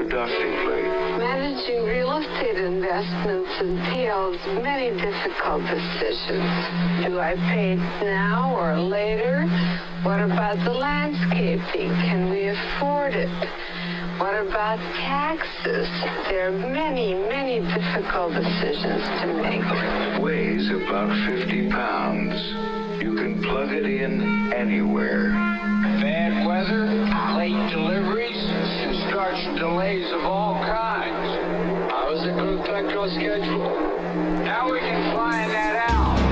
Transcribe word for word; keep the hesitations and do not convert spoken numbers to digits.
productively. Managing real estate investments entails many difficult decisions. Do I pay now or later? What about the landscaping? Can we afford it? What about taxes? There are many, many difficult decisions to make. Weighs about fifty pounds. You can plug it in anywhere. Bad weather, late deliveries, construction delays of all kinds. How is it going to affect your schedule? Now we can find that out.